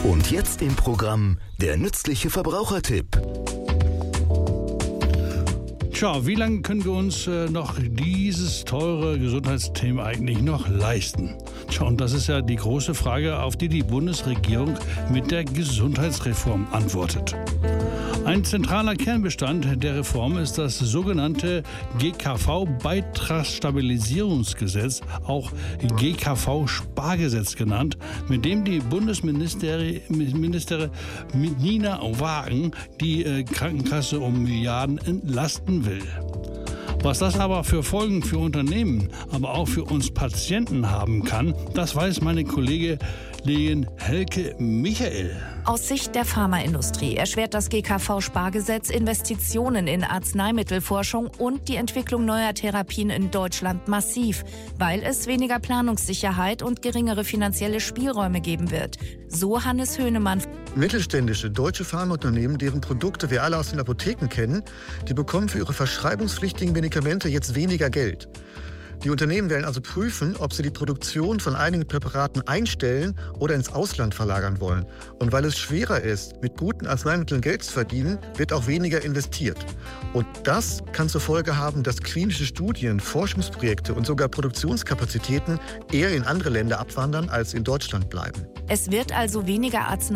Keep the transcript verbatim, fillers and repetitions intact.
Und jetzt im Programm der nützliche Verbrauchertipp. Tja, wie lange können wir uns äh, noch dieses teure Gesundheitsthema eigentlich noch leisten? Tja, und das ist ja die große Frage, auf die die Bundesregierung mit der Gesundheitsreform antwortet. Ein zentraler Kernbestand der Reform ist das sogenannte G K V-Beitragsstabilisierungsgesetz, auch G K V-Spargesetz genannt, mit dem die Bundesministerin Nina Wagen die äh, Krankenkasse um Milliarden entlasten will. Was das aber für Folgen für Unternehmen, aber auch für uns Patienten haben kann, das weiß meine Kollegin Helke Michael. Aus Sicht der Pharmaindustrie erschwert das G K V-Spargesetz Investitionen in Arzneimittelforschung und die Entwicklung neuer Therapien in Deutschland massiv, weil es weniger Planungssicherheit und geringere finanzielle Spielräume geben wird. So Hannes Höhnemann. Mittelständische deutsche Pharmaunternehmen, deren Produkte wir alle aus den Apotheken kennen, die bekommen für ihre verschreibungspflichtigen Medikamente jetzt weniger Geld. Die Unternehmen werden also prüfen, ob sie die Produktion von einigen Präparaten einstellen oder ins Ausland verlagern wollen. Und weil es schwerer ist, mit guten Arzneimitteln Geld zu verdienen, wird auch weniger investiert. Und das kann zur Folge haben, dass klinische Studien, Forschungsprojekte und sogar Produktionskapazitäten eher in andere Länder abwandern, als in Deutschland bleiben. Es wird also weniger Arzneimittel